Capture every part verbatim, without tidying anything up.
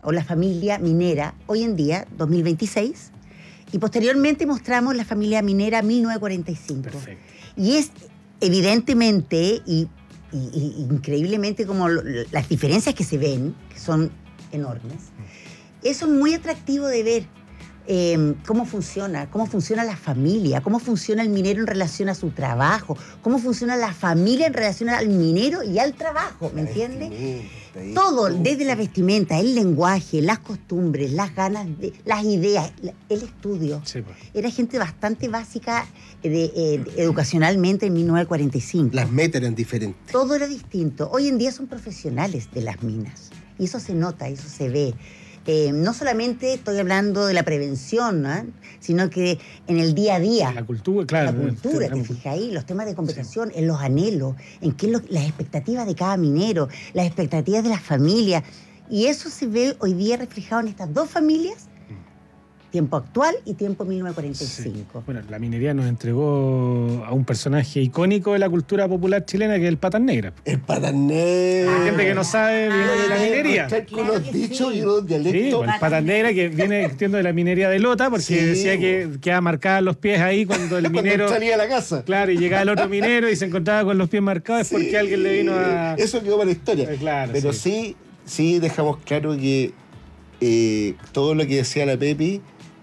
o la familia minera hoy en día, dos mil veintiséis, y posteriormente mostramos la familia minera mil novecientos cuarenta y cinco. Perfecto. Y es evidentemente y, y, y increíblemente como lo, las diferencias que se ven, que son enormes, eso es muy atractivo de ver. Eh, cómo funciona, cómo funciona la familia, cómo funciona el minero en relación a su trabajo, cómo funciona la familia en relación al minero y al trabajo, ¿me entiendes? Todo, desde la vestimenta, el lenguaje, las costumbres, las ganas, de, las ideas, el estudio. Sí, pues. Era gente bastante básica de, eh, de, educacionalmente en mil novecientos cuarenta y cinco. Las metas eran diferentes. Todo era distinto. Hoy en día son profesionales de las minas. Y eso se nota, eso se ve. Eh, no solamente estoy hablando de la prevención, ¿no? Sino que en el día a día. La cultura, claro. La cultura, te fijas ahí, los temas de conversación, sí. En los anhelos, en qué lo, las expectativas de cada minero, las expectativas de las familias. Y eso se ve hoy día reflejado en estas dos familias, tiempo actual y tiempo mil novecientos cuarenta y cinco. Sí. Bueno, la minería nos entregó a un personaje icónico de la cultura popular chilena, que es el Patas Negras. El Patas Negras. Hay gente que no sabe viene de la minería. Claro unos dichos sí. Y unos dialectos. Sí, bueno, el Patas Negras, que viene entiendo de la minería de Lota, porque sí. Decía que quedaba marcada los pies ahí cuando el minero cuando salía a la casa. Claro, y llegaba el otro minero y se encontraba con los pies marcados, es sí. Porque alguien le vino a... Eso quedó para la historia. Eh, claro, pero sí. sí, sí dejamos claro que eh, todo lo que decía la Pepi,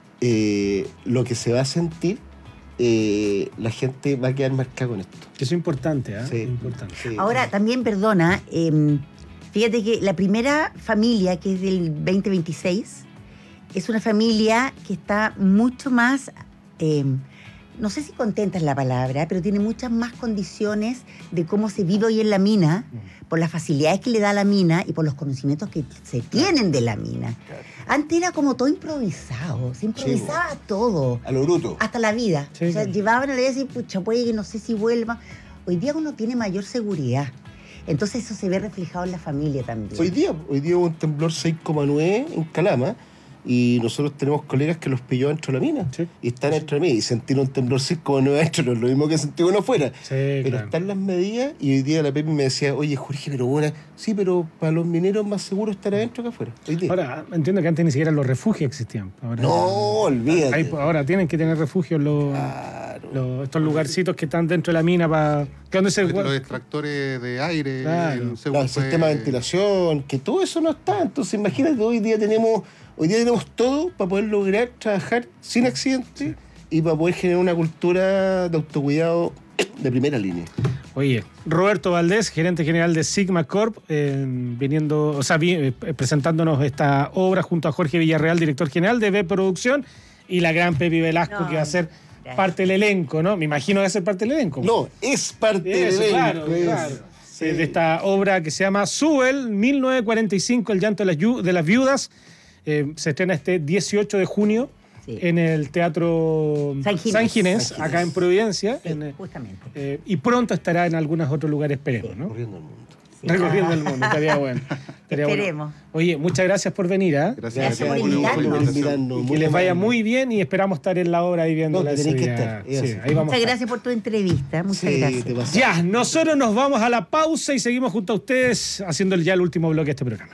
Eh, lo que se va a sentir, eh, la gente va a quedar marcada con esto. Eso es importante, ¿eh? Sí. Importante. Sí. Ahora, también, perdona, eh, fíjate que la primera familia, que es del veinte veintiséis, es una familia que está mucho más, eh, no sé si contenta es la palabra, pero tiene muchas más condiciones de cómo se vive hoy en la mina, mm. por las facilidades que le da la mina y por los conocimientos que se tienen de la mina. Claro. Antes era como todo improvisado, se improvisaba sí, todo. A lo bruto. Hasta la vida. Sí, o sea, claro. Llevaban a la vida y decían, pucha, puede que no sé si vuelva. Hoy día uno tiene mayor seguridad. Entonces eso se ve reflejado en la familia también. Hoy día, hoy día hubo un temblor seis coma nueve en Calama y nosotros tenemos colegas que los pilló dentro de la mina. Sí. Y están dentro de la mina y sentir un temblor seis coma nueve adentro no es lo mismo que sentir uno afuera. Sí, pero claro. Están las medidas y hoy día la Pepi me decía, oye Jorge, pero bueno, sí, pero para los mineros más seguro estar adentro que afuera. Hoy día. Ahora, entiendo que antes ni siquiera los refugios existían. Ahora, no, olvídate. Hay, ahora tienen que tener refugios los, claro. los, estos lugarcitos que están dentro de la mina para... Los extractores de aire, claro. el, no, el sistema de ventilación, que todo eso no está. Entonces imagínate, hoy día tenemos... Hoy día tenemos todo para poder lograr trabajar sin accidentes sí. Y para poder generar una cultura de autocuidado de primera línea. Oye, Roberto Valdés, gerente general de Sigma Corp, eh, viniendo, o sea, vi, eh, presentándonos esta obra junto a Jorge Villarreal, director general de B Producción, y la gran Pepi Velasco, no, que va a ser gracias. Parte del elenco, ¿no? Me imagino que va a ser parte del elenco. No, es parte Eso, del claro, elenco. Claro. Sí. De esta obra que se llama Subel, mil novecientos cuarenta y cinco, El llanto de las, de las viudas. Eh, se estrena este dieciocho de junio sí. En el Teatro San Ginés, San Ginés, San Ginés. Acá en Providencia. Sí, en, justamente. Eh, y pronto estará en algunos otros lugares, esperemos, sí. ¿no? Recorriendo el mundo. Sí. Recorriendo el mundo, estaría bueno. Estaría Esperemos. Bueno. Oye, muchas gracias por venir, ¿eh? Gracias, gracias por invitarnos. Y que les vaya muy bien y esperamos estar en la obra y viéndola. No, tenéis que estar. Sí, ahí vamos muchas gracias por tu entrevista. Muchas sí, gracias. Ya, nosotros nos vamos a la pausa y seguimos junto a ustedes haciendo ya el último bloque de este programa.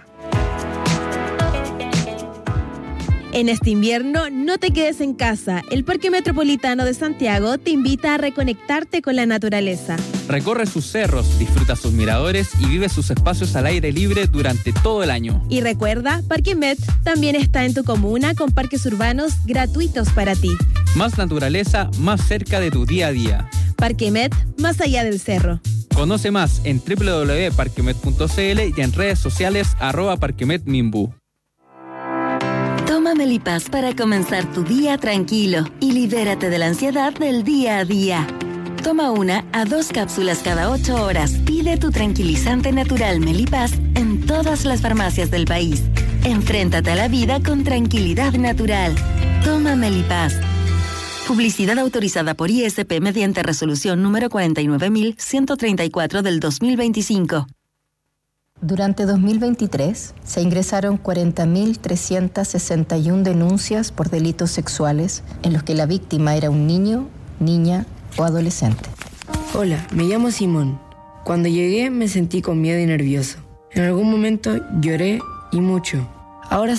En este invierno, no te quedes en casa. El Parque Metropolitano de Santiago te invita a reconectarte con la naturaleza. Recorre sus cerros, disfruta sus miradores y vive sus espacios al aire libre durante todo el año. Y recuerda, Parque Met también está en tu comuna con parques urbanos gratuitos para ti. Más naturaleza, más cerca de tu día a día. Parque Met, más allá del cerro. Conoce más en doble u doble u doble u punto parquemet punto c l y en redes sociales arroba parquemetmimbu. Toma Melipaz para comenzar tu día tranquilo y libérate de la ansiedad del día a día. Toma una a dos cápsulas cada ocho horas. Pide tu tranquilizante natural Melipaz en todas las farmacias del país. Enfréntate a la vida con tranquilidad natural. Toma Melipaz. Publicidad autorizada por I S P mediante resolución número cuarenta y nueve mil ciento treinta y cuatro del dos mil veinticinco. Durante dos mil veintitrés se ingresaron cuarenta mil trescientas sesenta y una denuncias por delitos sexuales en los que la víctima era un niño, niña o adolescente. Hola, me llamo Simón. Cuando llegué me sentí con miedo y nervioso. En algún momento lloré y mucho. Ahora